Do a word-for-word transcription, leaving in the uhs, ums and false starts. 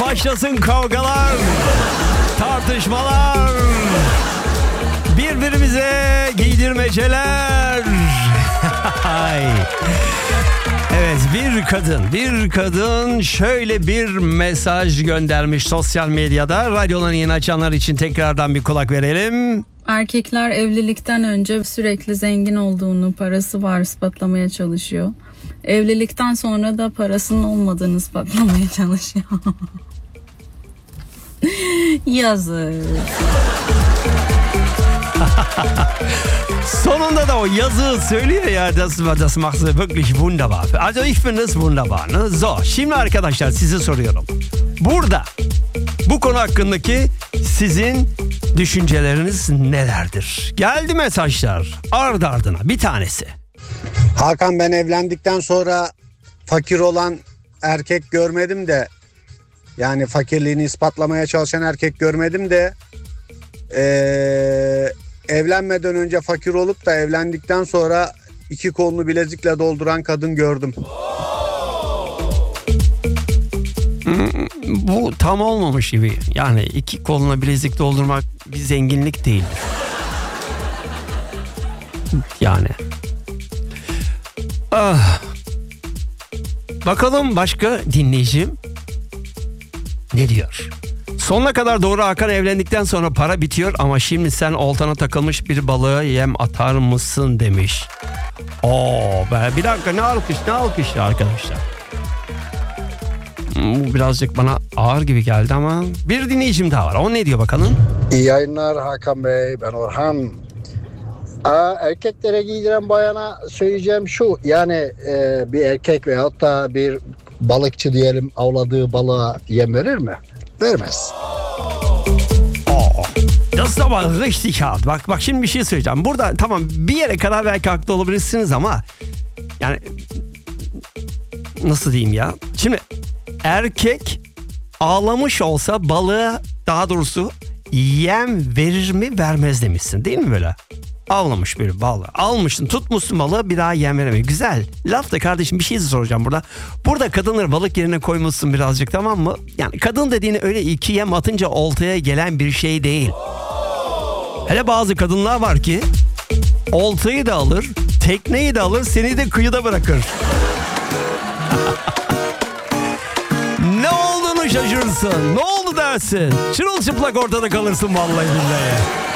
Başlasın kavgalar, tartışmalar, birbirimize giydirmeceler. Evet, bir kadın, bir kadın şöyle bir mesaj göndermiş sosyal medyada. Radyolarını yeni açanlar için tekrardan bir kulak verelim. Erkekler evlilikten önce sürekli zengin olduğunu, parası var ispatlamaya çalışıyor. Evlilikten sonra da parasının olmadığını ispatlamaya çalışıyor. Yazık. Sonunda da o yazı söylüyor ya, das, das macht sie wirklich wunderbar. Also ich finde es wunderbar. Ne? So, şimdi arkadaşlar size soruyorum. Burada bu konu hakkındaki sizin düşünceleriniz nelerdir? Geldi mesajlar ardı ardına, bir tanesi. Hakan, ben evlendikten sonra fakir olan erkek görmedim de, yani fakirliğini ispatlamaya çalışan erkek görmedim de ee, evlenmeden önce fakir olup da evlendikten sonra iki kolunu bilezikle dolduran kadın gördüm. Bu tam olmamış gibi. Yani iki koluna bilezik doldurmak bir zenginlik değil. Yani. Ah. Bakalım başka dinleyicim ne diyor? Sonuna kadar doğru Hakan, evlendikten sonra para bitiyor ama şimdi sen oltana takılmış bir balığa yem atar mısın demiş. Oo be, bir dakika, ne alkış ne alkış arkadaşlar. Bu birazcık bana ağır gibi geldi ama bir dinleyicim daha var. O ne diyor bakalım? İyi yayınlar Hakan Bey, ben Orhan. Aa, erkeklere giydiren bayana söyleyeceğim şu, yani e, bir erkek veyahut da bir balıkçı diyelim avladığı balığa yem verir mi? Vermez. Oh, das ist aber richtig hart. Bak bak şimdi bir şey söyleyeceğim. Burada tamam, bir yere kadar belki haklı olabilirsiniz ama yani nasıl diyeyim ya? Şimdi erkek ağlamış olsa balığa, daha doğrusu yem verir mi vermez demişsin değil mi böyle? Avlamış bir balığı. Almışsın, tutmuşsun balığı, bir daha yem veremiyor. Güzel. Laf da kardeşim, bir şey soracağım burada. Burada kadınları balık yerine koymuşsun birazcık, tamam mı? Yani kadın dediğini öyle iki yem atınca oltaya gelen bir şey değil. Hele bazı kadınlar var ki oltayı da alır, tekneyi de alır, seni de kıyıda bırakır. Ne olduğunu şaşırırsın. Ne oldu dersin. Çırılçıplak ortada kalırsın vallahi billahi.